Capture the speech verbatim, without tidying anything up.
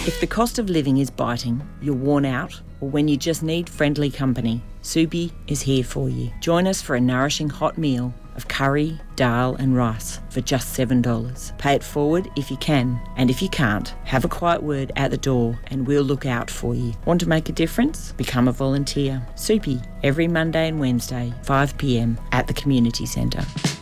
If the cost of living is biting, you're worn out, or when you just need friendly company, Soupy is here for you. Join us for a nourishing hot meal of curry, dal and rice for just seven dollars. Pay it forward if you can, and if you can't, have a quiet word at the door and we'll look out for you. Want to make a difference? Become a volunteer. Soupy, every Monday and Wednesday, five p m at the Community Centre.